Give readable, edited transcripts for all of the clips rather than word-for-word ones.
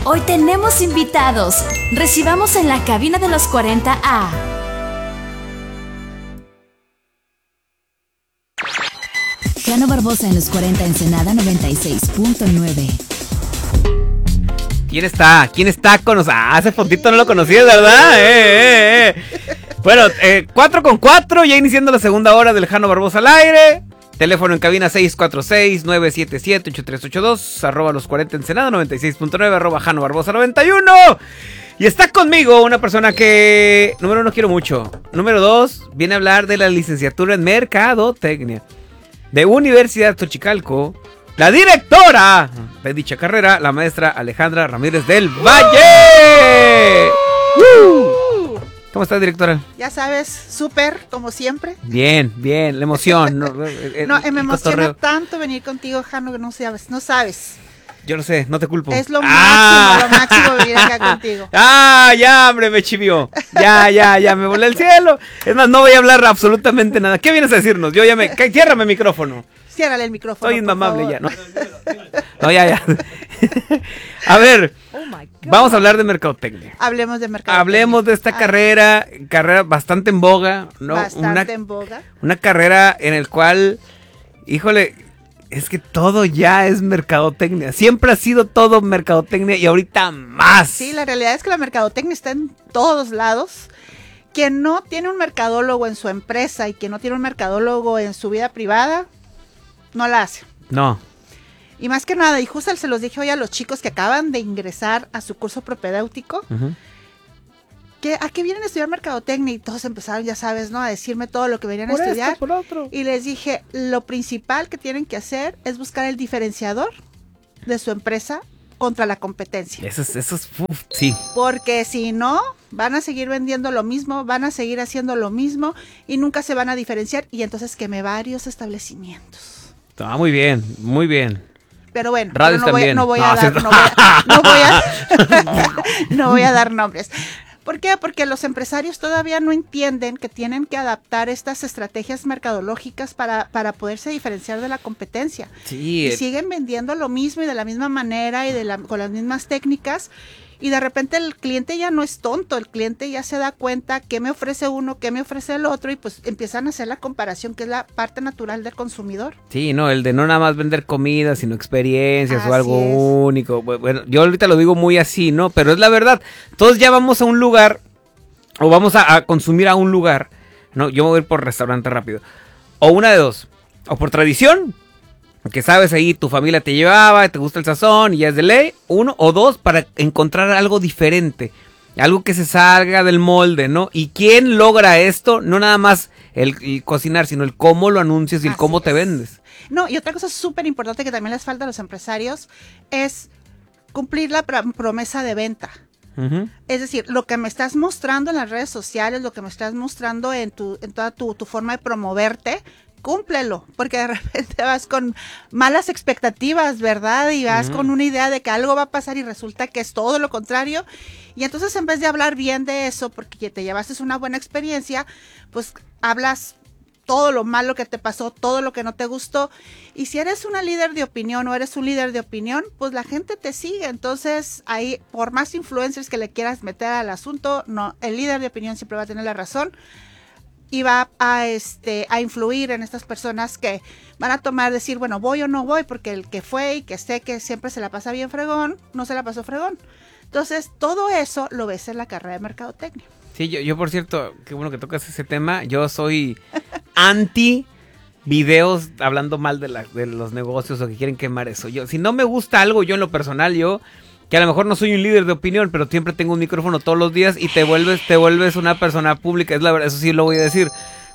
Hoy tenemos invitados. Recibamos en la cabina de los 40 a... Jano Barbosa en los 40 Ensenada 96.9. ¿Quién está? ¿Quién está con nosotros? Ah, hace fotito no lo conocías, ¿verdad? Bueno, 4 con 4, ya iniciando la segunda hora del Jano Barbosa al aire. Teléfono en cabina 646-977-8382, arroba los 40 Ensenada 96.9, arroba Jano Barbosa 91. Y está conmigo una persona que, número 1, quiero mucho. Número 2, viene a hablar de la licenciatura en Mercadotecnia de Universidad Xochicalco. La directora de dicha carrera, la maestra Alejandra Ramírez del Valle. ¿Cómo estás, directora? Ya sabes, súper, como siempre. Bien, bien, la emoción. Me emociona tanto venir contigo, Jano, que no sabes. Yo lo sé, no te culpo. Es lo máximo venir acá contigo. Ya, hombre, me chivió. Ya, me volé el cielo. Es más, no voy a hablar absolutamente nada. ¿Qué vienes a decirnos? Ciérrame el micrófono. Ciérrale el micrófono. Soy inmamable ya, ¿no? No, ya. A ver, vamos a hablar de mercadotecnia. Hablemos de mercadotecnia. Hablemos de esta carrera bastante en boga, ¿no? Bastante en boga. Una carrera en el cual, híjole, es que todo ya es mercadotecnia. Siempre ha sido todo mercadotecnia y ahorita más. Sí, la realidad es que la mercadotecnia está en todos lados. Quien no tiene un mercadólogo en su empresa y quien no tiene un mercadólogo en su vida privada, no la hace. No. Y más que nada, y justo se los dije hoy a los chicos que acaban de ingresar a su curso propedéutico, ¿a qué vienen a estudiar mercadotecnia? Y todos empezaron, ya sabes, ¿no? A decirme todo lo que venían a estudiar. Por otro. Y les dije, lo principal que tienen que hacer es buscar el diferenciador de su empresa contra la competencia. Eso es, sí. Porque si no, van a seguir vendiendo lo mismo, van a seguir haciendo lo mismo y nunca se van a diferenciar y entonces queme varios establecimientos. Ah, muy bien, muy bien. Pero bueno, no voy a dar nombres. ¿Por qué? Porque los empresarios todavía no entienden que tienen que adaptar estas estrategias mercadológicas para poderse diferenciar de la competencia. Sí. Y siguen vendiendo lo mismo y de la misma manera y con las mismas técnicas. Y de repente el cliente ya no es tonto, el cliente ya se da cuenta qué me ofrece uno, qué me ofrece el otro y pues empiezan a hacer la comparación, que es la parte natural del consumidor. Sí, no, el de no nada más vender comida, sino experiencias o algo es. único. Bueno, yo ahorita lo digo muy así, ¿no? Pero es la verdad, todos ya vamos a un lugar o vamos a consumir a un lugar, ¿no? Yo me voy a ir por restaurante rápido. O una de dos, o por tradición, que sabes ahí tu familia te llevaba, te gusta el sazón y ya es de ley. 1 o 2, para encontrar algo diferente, algo que se salga del molde, ¿no? ¿Y quién logra esto? No nada más el cocinar, sino el cómo lo anuncias y el cómo te vendes. No, y otra cosa súper importante que también les falta a los empresarios es cumplir la promesa de venta. Es decir, lo que me estás mostrando en las redes sociales, lo que me estás mostrando en toda tu forma de promoverte, cúmplelo, porque de repente vas con malas expectativas, ¿verdad? Y vas con una idea de que algo va a pasar y resulta que es todo lo contrario. Y entonces en vez de hablar bien de eso, porque te llevaste una buena experiencia, pues hablas todo lo malo que te pasó, todo lo que no te gustó. Y si eres una líder de opinión o eres un líder de opinión, pues la gente te sigue. Entonces ahí, por más influencers que le quieras meter al asunto, no, el líder de opinión siempre va a tener la razón. Y va a influir en estas personas que van a decir, bueno, voy o no voy, porque el que fue y que sé que siempre se la pasa bien fregón, no se la pasó fregón. Entonces, todo eso lo ves en la carrera de mercadotecnia. Sí, yo por cierto, qué bueno que tocas ese tema. Yo soy anti videos hablando mal de los negocios o que quieren quemar eso. Si no me gusta algo, yo en lo personal, que a lo mejor no soy un líder de opinión, pero siempre tengo un micrófono todos los días y te vuelves una persona pública. Es la verdad, eso sí lo voy a decir.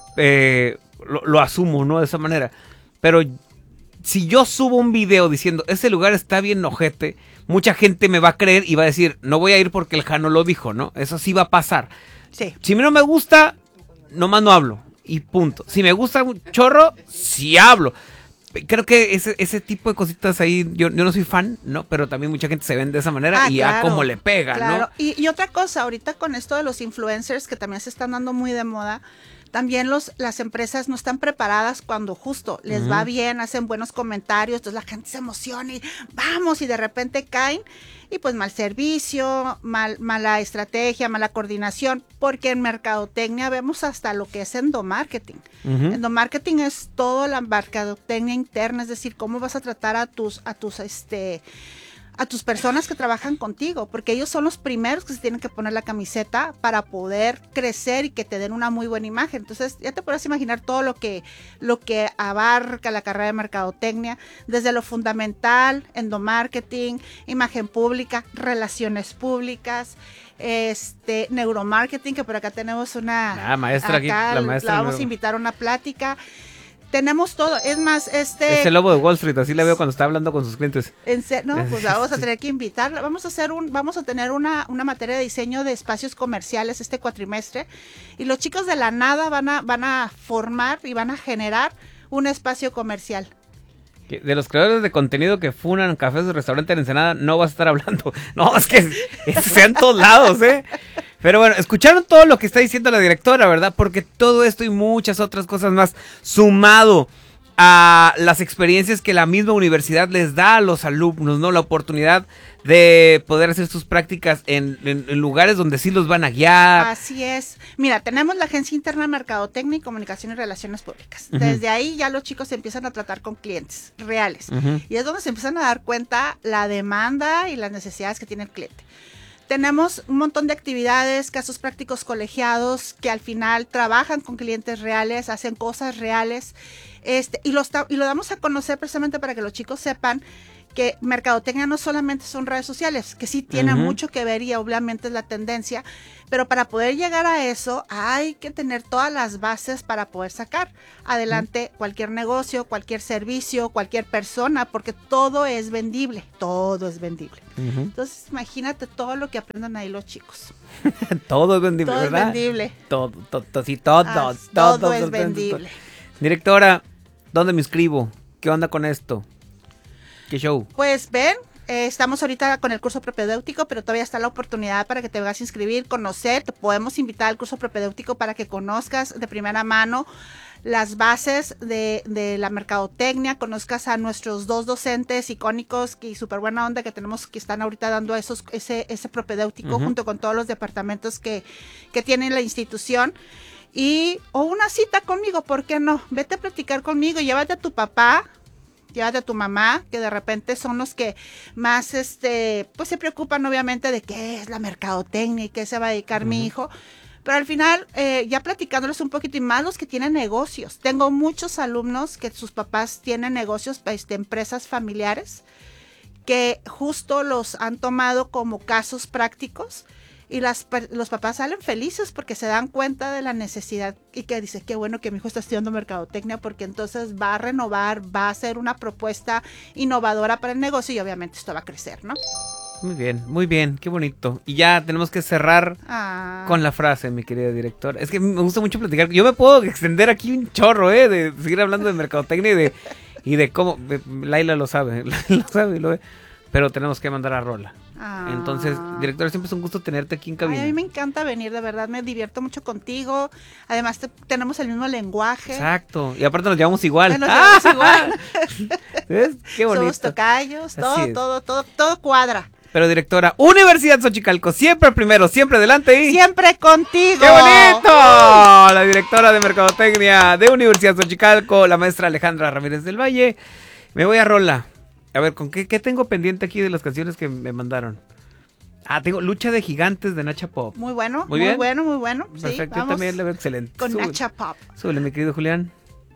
Lo asumo, ¿no? De esa manera. Pero si yo subo un video diciendo, ese lugar está bien ojete, mucha gente me va a creer y va a decir, no voy a ir porque el Jano lo dijo, ¿no? Eso sí va a pasar. Sí. Si a mí no me gusta, nomás no hablo. Y punto. Si me gusta un chorro, sí hablo. Creo que ese tipo de cositas ahí, yo no soy fan, ¿no? Pero también mucha gente se ven de esa manera y claro, a cómo le pega, claro. ¿no? Y otra cosa, ahorita con esto de los influencers, que también se están dando muy de moda, También las empresas no están preparadas cuando justo les va bien, hacen buenos comentarios, entonces la gente se emociona y vamos, y de repente caen, y pues mal servicio, mala estrategia, mala coordinación, porque en mercadotecnia vemos hasta lo que es endomarketing. Endomarketing es toda la mercadotecnia interna, es decir, cómo vas a tratar a tus personas que trabajan contigo, porque ellos son los primeros que se tienen que poner la camiseta para poder crecer y que te den una muy buena imagen. Entonces, ya te puedes imaginar todo lo que abarca la carrera de mercadotecnia, desde lo fundamental, endomarketing, imagen pública, relaciones públicas, neuromarketing, que por acá tenemos una maestra aquí, la maestra. La vamos a invitar a una plática. Tenemos todo, es más, Es el lobo de Wall Street, así la veo cuando está hablando con sus clientes. No, pues vamos a tener que invitarla. Vamos a tener una materia de diseño de espacios comerciales este cuatrimestre, y los chicos de la nada van a formar y van a generar un espacio comercial. De los creadores de contenido que funan cafés de restaurante en Ensenada, no vas a estar hablando. No, es que sea en todos lados, ¿eh? Pero bueno, escucharon todo lo que está diciendo la directora, ¿verdad? Porque todo esto y muchas otras cosas más, sumado a las experiencias que la misma universidad les da a los alumnos, ¿no? La oportunidad de poder hacer sus prácticas en lugares donde sí los van a guiar. Así es. Mira, tenemos la Agencia Interna de Mercadotecnia y Comunicación y Relaciones Públicas. Desde ahí ya los chicos empiezan a tratar con clientes reales. Y es donde se empiezan a dar cuenta la demanda y las necesidades que tiene el cliente. Tenemos un montón de actividades, casos prácticos colegiados que al final trabajan con clientes reales, hacen cosas reales, y lo damos a conocer precisamente para que los chicos sepan que mercadotecnia no solamente son redes sociales, que sí tiene mucho que ver y obviamente es la tendencia, pero para poder llegar a eso hay que tener todas las bases para poder sacar adelante cualquier negocio, cualquier servicio, cualquier persona, porque todo es vendible, todo es vendible. Entonces imagínate todo lo que aprendan ahí los chicos. Todo es vendible, todo ¿verdad? Es vendible. Todo es vendible. Directora, ¿dónde me inscribo? ¿Qué onda con esto? ¿Qué show? Pues ven, estamos ahorita con el curso propedéutico, pero todavía está la oportunidad para que te vengas a inscribir, conocer. Te podemos invitar al curso propedéutico para que conozcas de primera mano las bases de la mercadotecnia, conozcas a nuestros 2 docentes icónicos y súper buena onda que tenemos, que están ahorita dando ese propedéutico junto con todos los departamentos que tiene la institución. O una cita conmigo, ¿por qué no? Vete a platicar conmigo, llévate a tu papá, llévate a tu mamá, que de repente son los que más pues se preocupan obviamente de qué es la mercadotecnia y qué se va a dedicar mi hijo. Pero al final, ya platicándoles un poquito, y más los que tienen negocios. Tengo muchos alumnos que sus papás tienen negocios, empresas familiares, que justo los han tomado como casos prácticos. Y los papás salen felices porque se dan cuenta de la necesidad y que dice, qué bueno que mi hijo está estudiando mercadotecnia, porque entonces va a renovar, va a hacer una propuesta innovadora para el negocio y obviamente esto va a crecer, ¿no? Muy bien, qué bonito. Y ya tenemos que cerrar con la frase, mi querida directora. Es que me gusta mucho platicar. Yo me puedo extender aquí un chorro, de seguir hablando de mercadotecnia y de cómo. Laila lo sabe, lo ve. Pero tenemos que mandar a rola. Entonces, directora, siempre es un gusto tenerte aquí en cabina. A mí me encanta venir, de verdad, me divierto mucho contigo. Además, tenemos el mismo lenguaje. Exacto, y aparte nos llevamos igual. ¿Ves? Qué bonito. Somos tocayos, todo cuadra. Pero directora, Universidad Xochicalco, siempre primero, siempre adelante y... ¡Siempre contigo! ¡Qué bonito! La directora de Mercadotecnia de Universidad Xochicalco, la maestra Alejandra Ramírez del Valle. Me voy a rola. A ver, ¿con qué tengo pendiente aquí de las canciones que me mandaron? Tengo Lucha de Gigantes de Nacha Pop. Muy bueno, muy bien. bueno. Perfecto, sí, yo también le veo excelente. Con Nacha Pop. Súbele, mi querido Julián.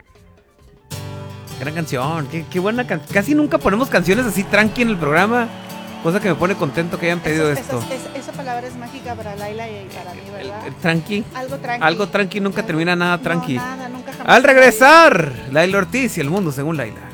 Gran canción, qué buena canción. Casi nunca ponemos canciones así tranqui en el programa. Cosa que me pone contento que hayan pedido esto. Esa palabra es mágica para Laila y para mí, ¿verdad? Tranqui. Algo tranqui Nunca termina nada tranqui. No, nada, nunca jamás. Al regresar, Laila Ortiz y el mundo según Laila.